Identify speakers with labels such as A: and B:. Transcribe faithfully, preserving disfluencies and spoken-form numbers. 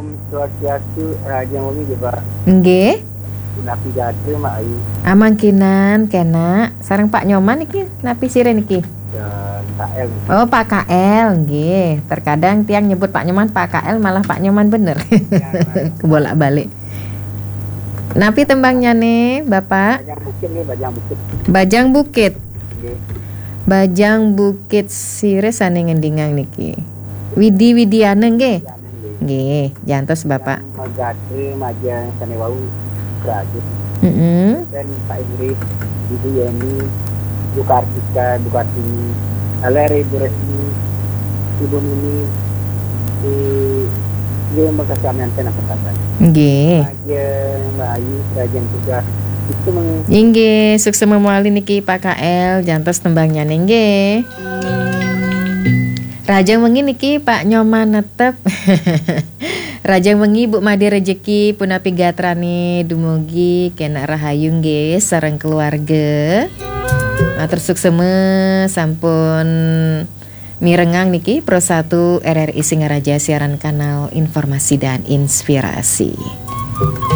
A: Om Swastiastu, Raja Wengi juga.
B: Nggih.
A: Napi Jatri Mak Ayu.
B: Amangkinan kena sareng Pak Nyoman iki napi siren iki.
A: Dan K L.
B: Oh, Pak K L nggih. Terkadang tiang nyebut Pak Nyoman Pak K L malah Pak Nyoman bener. Kebolak-balik. Napi tembangnya nih, Bapak?
A: Bajang Bukit nih, Bajang Bukit.
B: Bajang Bukit.
A: Nggih.
B: Bajang Bukit sire sane ngendingang niki. Widi Widiana nggih. Nggih, jantos Bapak.
A: Majatri Majang Sanewau Raja.
B: Heeh.
A: Dan Pak Idris, Ibu Yeni, Bu Kartika, Bu Kartini, Aleri, Bu Resmi, Ibu Mini, di dia Bekasi Amianten apa kabar?
B: Nggih.
A: Raja Mbak Ayu, Rajan Tugas itu meng
B: Nggih, sukses memuali niki Pak K L, jantos tembangnya nggih. Rajang wengi niki Pak Nyoman netep. Rajang wengi Bu Made rejeki punapi gatrani dumugi kena rahayu nggih sareng keluarga. Matur sukseme sampun mirengang niki Pro satu R R I Singaraja siaran kanal informasi dan inspirasi.